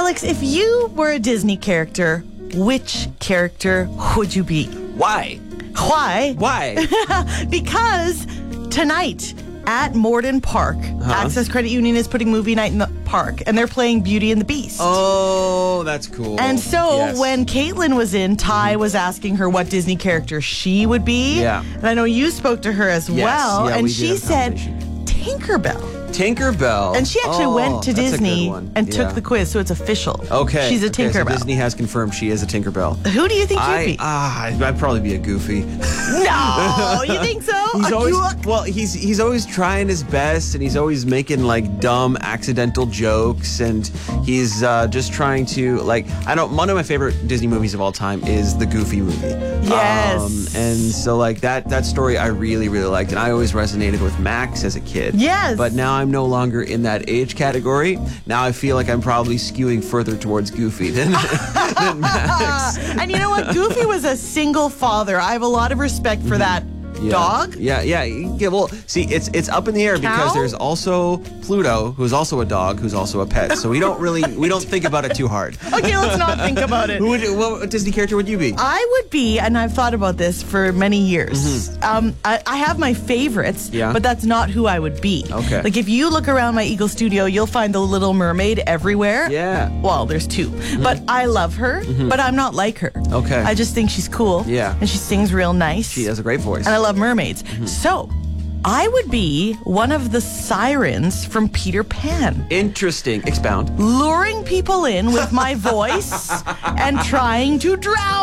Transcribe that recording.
Alex, if you were a Disney character, which character would you be? Why? Why? Why? Because tonight at Morden Park, Access Credit Union is putting movie night in the park, and they're playing Beauty and the Beast. Oh, that's cool. And so Yes. when Caitlin was in, Ty was asking her what Disney character she would be. Yeah. And I know you spoke to her as well, yeah, and we did she have a said conversation. Tinkerbell. Tinkerbell. And she actually went to that's a Disney good one. and Yeah. took the quiz, so it's official. Okay. She's a Okay, so Tinkerbell. Disney has confirmed she is a Tinkerbell. Who do you think you'd be? I'd probably be a Goofy. No, you think so? He's always trying his best, and he's always making like dumb accidental jokes, and he's just trying to one of my favorite Disney movies of all time is the Goofy movie. Yes. And so like that story I really, really liked, and I always resonated with Max as a kid. Yes. But now I'm no longer in that age category. Now I feel like I'm probably skewing further towards Goofy than Max. And you know what? Goofy was a single father. I have a lot of respect for that dog. Yeah. Well, see, it's up in the air because Cow? there's also Pluto, who's also a dog, who's also a pet. So we don't think about it too hard. Okay, let's not think about it. What Disney character would you be? I would be, and I've thought about this for many years. I have my favorites, Yeah. but that's not who I would be. Okay. Like if you look around my Eagle studio, you'll find the Little Mermaid everywhere. Yeah. Well, there's two, but I love her, but I'm not like her. Okay. I just think she's cool. Yeah. And she sings real nice. She has a great voice. And I love mermaids. So, I would be one of the sirens from Peter Pan, Interesting. Expound. luring people in with my voice and trying to drown